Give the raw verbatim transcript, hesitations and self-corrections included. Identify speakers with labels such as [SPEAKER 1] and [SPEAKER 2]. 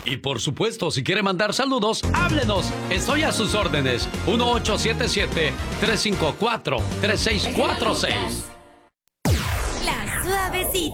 [SPEAKER 1] Y por supuesto, si quiere mandar saludos, háblenos. Estoy a sus órdenes. uno ocho siete siete, tres cinco cuatro, tres seis cuatro seis.
[SPEAKER 2] La suavecita.